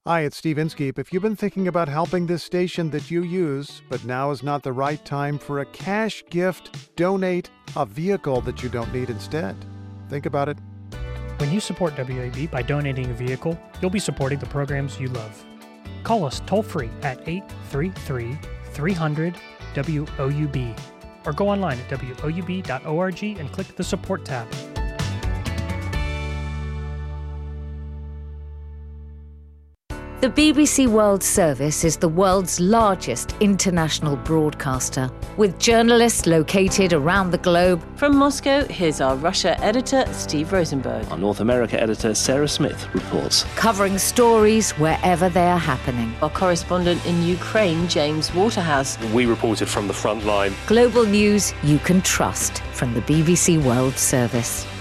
Hi, it's Steve Inskeep. If you've been thinking about helping this station that you use, but now is not the right time for a cash gift, donate a vehicle that you don't need instead. Think about it. When you support WAB by donating a vehicle, you'll be supporting the programs you love. Call us toll-free at 833-300-WOUB or go online at woub.org and click the Support tab. The BBC World Service is the world's largest international broadcaster, with journalists located around the globe. From Moscow, here's our Russia editor, Steve Rosenberg. Our North America editor, Sarah Smith, reports. Covering stories wherever they are happening. Our correspondent in Ukraine, James Waterhouse. We reported from the front line. Global news you can trust from the BBC World Service.